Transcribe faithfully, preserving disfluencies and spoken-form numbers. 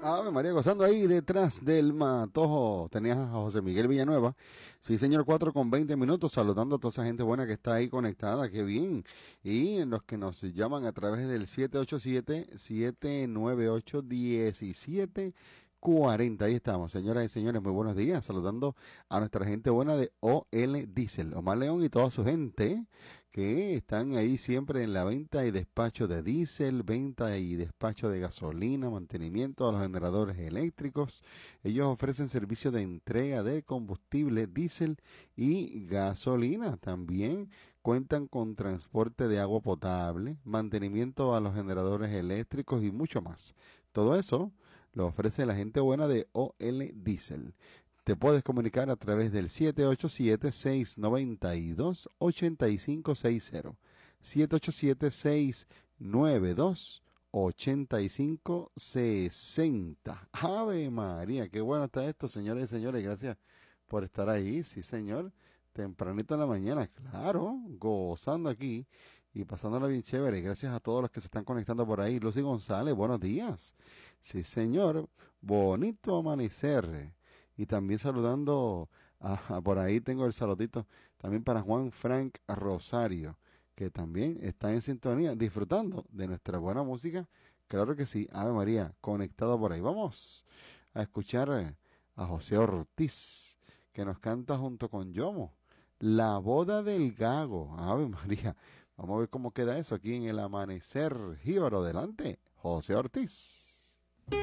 Ave María, gozando ahí detrás del matojo. Tenías a José Miguel Villanueva. Sí, señor, cuatro con veinte minutos, saludando a toda esa gente buena que está ahí conectada. Qué bien. Y los que nos llaman a través del siete ocho siete, siete nueve ocho, uno siete cuarenta. Ahí estamos, señoras y señores, muy buenos días. Saludando a nuestra gente buena de O L Diesel, Omar León y toda su gente que están ahí siempre en la venta y despacho de diésel, venta y despacho de gasolina, mantenimiento de los generadores eléctricos. Ellos ofrecen servicio de entrega de combustible, diésel y gasolina. También cuentan con transporte de agua potable, mantenimiento a los generadores eléctricos y mucho más. Todo eso lo ofrece la gente buena de O L Diesel. Te puedes comunicar a través del siete ocho siete, seis nueve dos, ocho cinco seis cero. siete ocho siete, seis nueve dos, ocho cinco seis cero. Ave María, qué bueno está esto, señores y señores. Gracias por estar ahí. Sí, señor. Tempranito en la mañana, claro, gozando aquí y pasándola bien chévere. Gracias a todos los que se están conectando por ahí. Lucy González, buenos días. Sí, señor. Bonito amanecer. Y también saludando, a, a por ahí tengo el saludito también para Juan Frank Rosario, que también está en sintonía, disfrutando de nuestra buena música. Claro que sí, Ave María, conectado por ahí. Vamos a escuchar a José Ortiz, que nos canta junto con Yomo, La boda del Gago. Ave María, vamos a ver cómo queda eso aquí en el amanecer jíbaro. Adelante, José Ortiz.